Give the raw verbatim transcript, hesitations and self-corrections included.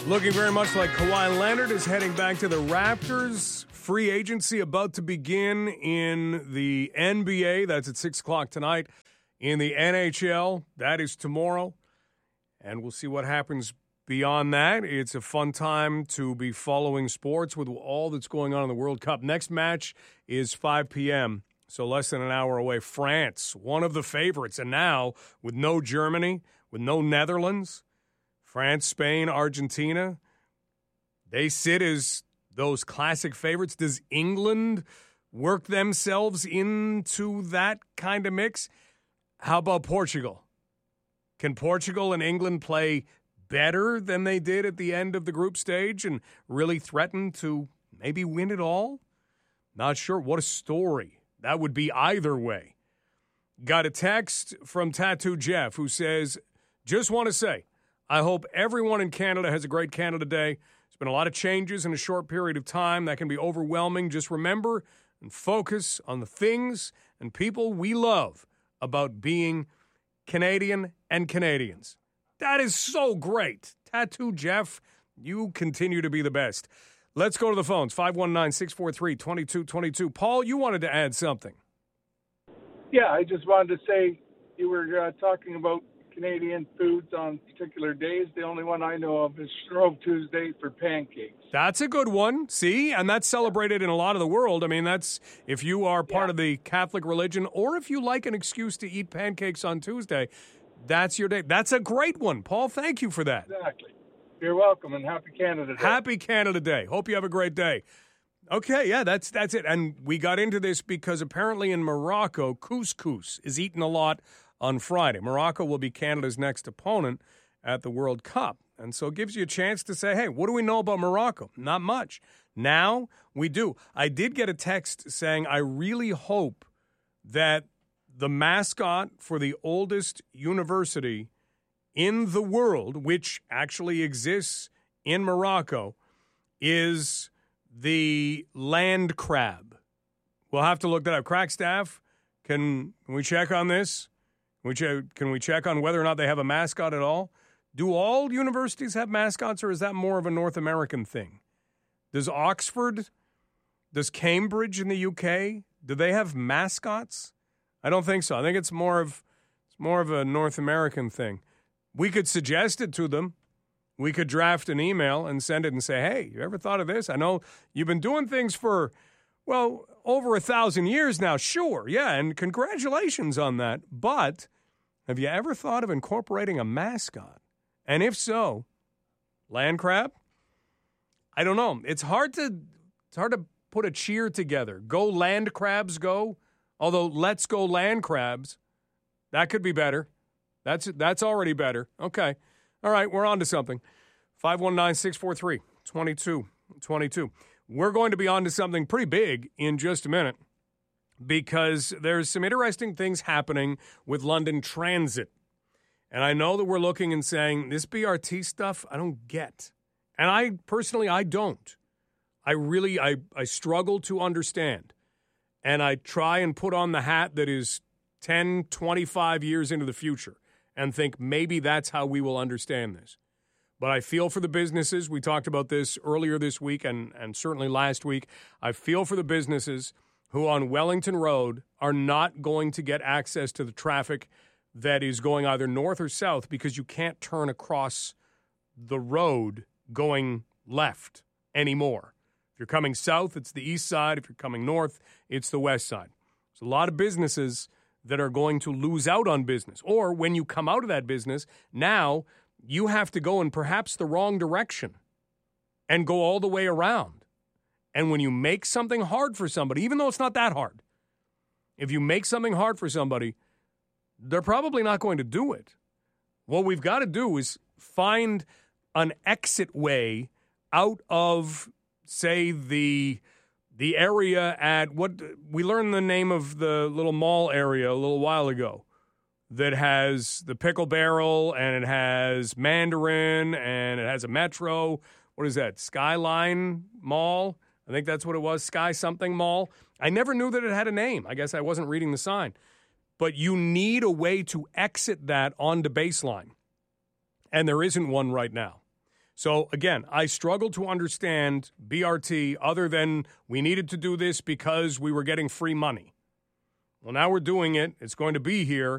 Looking very much like Kawhi Leonard is heading back to the Raptors. Free agency about to begin in the N B A. That's at six o'clock tonight. In the N H L, that is tomorrow. And we'll see what happens beyond that. It's a fun time to be following sports with all that's going on in the World Cup. Next match is five p.m., so less than an hour away. France, one of the favorites. And now, with no Germany, with no Netherlands, France, Spain, Argentina, they sit as those classic favorites. Does England work themselves into that kind of mix? How about Portugal? Can Portugal and England play better than they did at the end of the group stage and really threaten to maybe win it all? Not sure. What a story. That would be either way. Got a text from Tattoo Jeff who says, just want to say, I hope everyone in Canada has a great Canada Day. There's been a lot of changes in a short period of time. That can be overwhelming. Just remember and focus on the things and people we love about being Canadian and Canadians. That is so great. Tattoo Jeff, you continue to be the best. Let's go to the phones. five one nine, six four three, two two two two. Paul, you wanted to add something. Yeah, I just wanted to say you were uh, talking about Canadian foods on particular days. The only one I know of is Shrove Tuesday for pancakes. That's a good one. See, and that's celebrated in a lot of the world. I mean, that's if you are part yeah. of the Catholic religion or if you like an excuse to eat pancakes on Tuesday, that's your day. That's a great one. Paul, thank you for that. Exactly. You're welcome, and happy Canada Day. Happy Canada Day. Hope you have a great day. Okay, yeah, that's that's it. And we got into this because apparently in Morocco, couscous is eaten a lot on Friday. Morocco will be Canada's next opponent at the World Cup. And so it gives you a chance to say, hey, what do we know about Morocco? Not much. Now we do. I did get a text saying, I really hope that the mascot for the oldest university in the world, which actually exists in Morocco, is the land crab. We'll have to look that up. Crackstaff, can, can we check on this? Which, uh, can we check on whether or not they have a mascot at all? Do all universities have mascots, or is that more of a North American thing? Does Oxford, does Cambridge in the U K, do they have mascots? I don't think so. I think it's more of it's more of a North American thing. We could suggest it to them. We could draft an email and send it and say, hey, you ever thought of this? I know you've been doing things for, well, over a thousand years now. Sure, yeah, and congratulations on that. But have you ever thought of incorporating a mascot? And if so, land crab? I don't know. It's hard to it's hard to put a cheer together. Go land crabs, go. Although let's go land crabs. That could be better. That's that's already better. Okay. All right, we're on to something. five one nine, six four three, two two two two. We're going to be on to something pretty big in just a minute because there's some interesting things happening with London Transit. And I know that we're looking and saying, this B R T stuff, I don't get. And I, personally, I don't. I really, I, I struggle to understand. And I try and put on the hat that is ten, twenty-five years into the future and think maybe that's how we will understand this. But I feel for the businesses. We talked about this earlier this week and, and certainly last week. I feel for the businesses who on Wellington Road are not going to get access to the traffic that is going either north or south because you can't turn across the road going left anymore. If you're coming south, it's the east side. If you're coming north, it's the west side. There's a lot of businesses that are going to lose out on business. Or when you come out of that business, now you have to go in perhaps the wrong direction and go all the way around. And when you make something hard for somebody, even though it's not that hard, if you make something hard for somebody, they're probably not going to do it. What we've got to do is find an exit way out of, say, the the area at what we learned the name of the little mall area a little while ago that has the Pickle Barrel and it has Mandarin and it has a Metro. What is that? Skyline Mall? I think that's what it was. Sky something Mall. I never knew that it had a name. I guess I wasn't reading the sign. But you need a way to exit that onto Baseline. And there isn't one right now. So, again, I struggle to understand B R T other than we needed to do this because we were getting free money. Well, now we're doing it. It's going to be here.